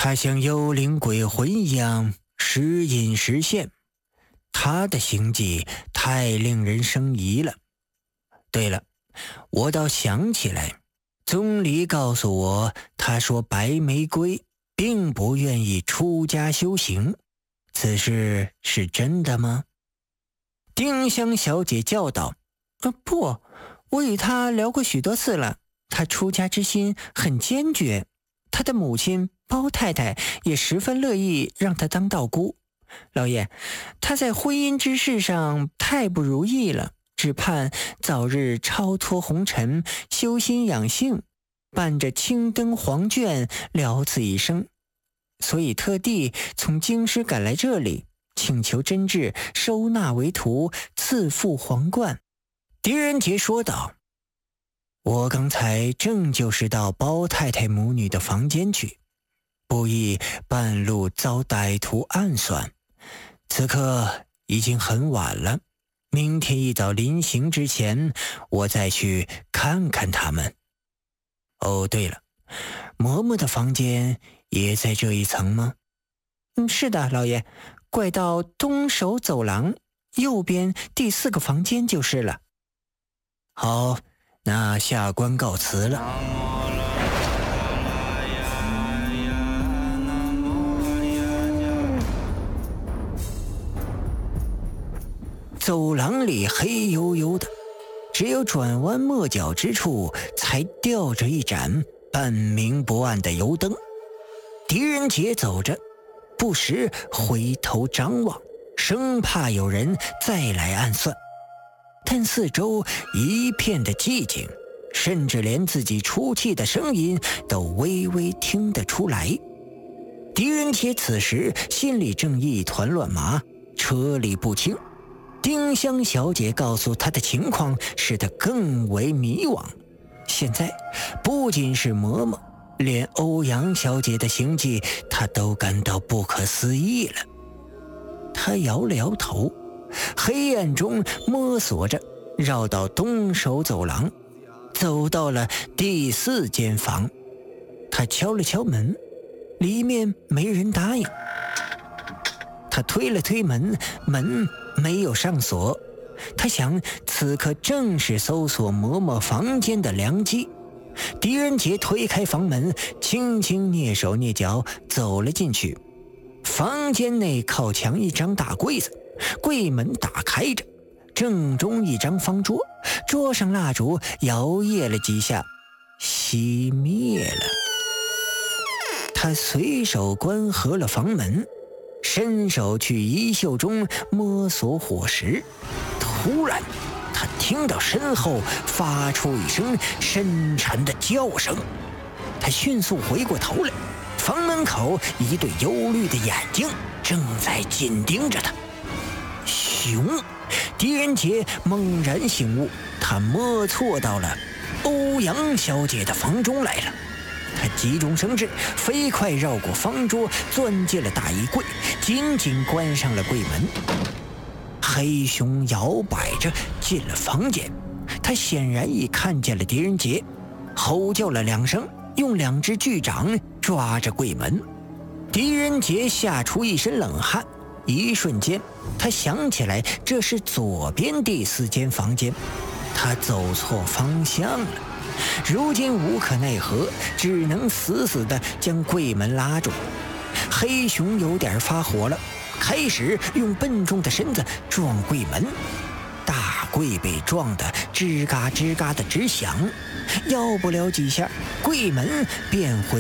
他像幽灵鬼魂一样时隐时现，他的行迹太令人生疑了。对了，我倒想起来，宗理告诉我，他说白玫瑰并不愿意出家修行，此事是真的吗？丁香小姐叫道： 不，我与他聊过许多次了，他出家之心很坚决，他的母亲包太太也十分乐意让他当道姑。老爷，他在婚姻之事上太不如意了，只盼早日超脱红尘，修心养性，伴着青灯黄卷了此一生，所以特地从京师赶来这里，请求真挚收纳为徒，赐付皇冠。 狄仁杰说道：我刚才正就是到包太太母女的房间去，不意半路遭歹徒暗算，此刻已经很晚了，明天一早临行之前，我再去看看他们。哦，对了，嬷嬷的房间也在这一层吗？ 是的，老爷，拐到东首走廊，右边第4个房间就是了。 好，那下官告辞了。走廊里黑黝黝的，只有转弯抹角之处才吊着一盏半明不暗的油灯。狄仁杰走着，不时回头张望，生怕有人再来暗算。但四周一片的寂静，甚至连自己出气的声音都微微听得出来。狄仁杰此时心里正一团乱麻，车里不清。丁香小姐告诉他的情况使他更为迷惘。现在不仅是嬷嬷，连欧阳小姐的行迹他都感到不可思议了。他摇了摇头，黑暗中摸索着绕到东首走廊，走到了第4间房。他敲了敲门，里面没人答应。他推了推门，门没有上锁。他想此刻正是搜索嬷嬷房间的良机。狄仁杰推开房门，轻轻蹑手蹑脚走了进去。房间内靠墙一张大柜子，柜门打开着，正中一张方桌，桌上蜡烛摇曳了几下，熄灭了。他随手关合了房门，伸手去衣袖中摸索火石。突然他听到身后发出一声深沉的叫声，他迅速回过头来，房门口一对忧虑的眼睛正在紧盯着他。熊！狄仁杰猛然醒悟，他摸错到了欧阳小姐的房中来了。他急中生智，飞快绕过方桌，钻进了大衣柜，紧紧关上了柜门。黑熊摇摆着进了房间，他显然已看见了狄仁杰，吼叫了2声，用2只巨掌抓着柜门。狄仁杰吓出一身冷汗，一瞬间他想起来这是左边第4间房间，他走错方向了。如今无可奈何，只能死死地将柜门拉住。黑熊有点发火了，开始用笨重的身子撞柜门，大柜被撞得吱嘎吱嘎的直响，要不了几下，柜门便会